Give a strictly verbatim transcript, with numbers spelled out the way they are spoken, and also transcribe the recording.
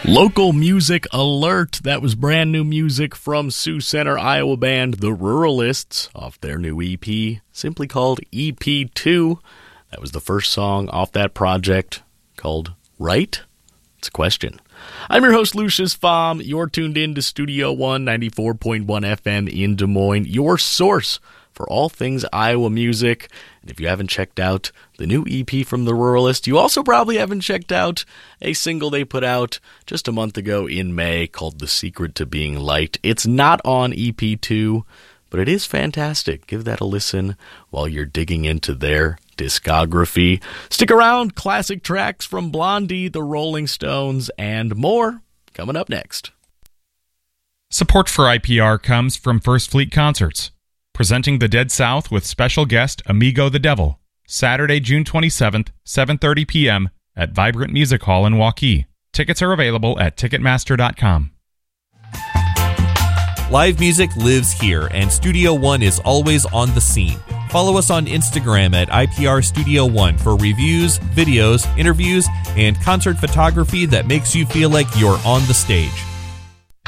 Local music alert. That was brand new music from Sioux Center, Iowa band The Ruralists off their new E P, simply called E P two. That was the first song off that project, called Right? It's a question. I'm your host, Lucius Pfam. You're tuned in to Studio One, ninety-four point one F M in Des Moines, your source for all things Iowa music. And if you haven't checked out the new E P from The Ruralist, you also probably haven't checked out a single they put out just a month ago in May called The Secret to Being Light. It's not on E P two, but it is fantastic. Give that a listen while you're digging into their discography. Stick around. Classic tracks from Blondie, the Rolling Stones, and more coming up next. Support for I P R comes from First Fleet Concerts, presenting the Dead South with special guest Amigo the Devil, Saturday, June twenty-seventh, seven thirty p.m. at Vibrant Music Hall in Waukee. Tickets are available at Ticketmaster dot com. Live music lives here, and Studio One is always on the scene. Follow us on Instagram at I P R Studio One for reviews, videos, interviews, and concert photography that makes you feel like you're on the stage.